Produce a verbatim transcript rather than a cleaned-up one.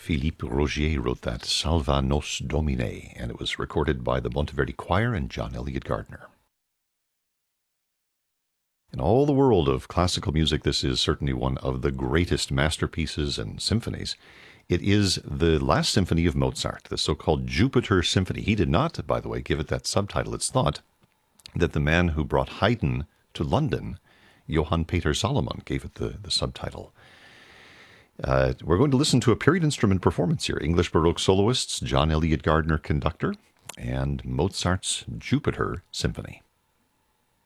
Philippe Rogier wrote that, Salva Nos Domine, and it was recorded by the Monteverdi Choir and John Eliot Gardiner. In all the world of classical music, this is certainly one of the greatest masterpieces and symphonies. It is the last symphony of Mozart, the so-called Jupiter Symphony. He did not, by the way, give it that subtitle. It's thought that the man who brought Haydn to London, Johann Peter Salomon, gave it the, the subtitle. Uh, we're going to listen to a period instrument performance here. English Baroque soloists, John Eliot Gardiner, conductor, and Mozart's Jupiter Symphony.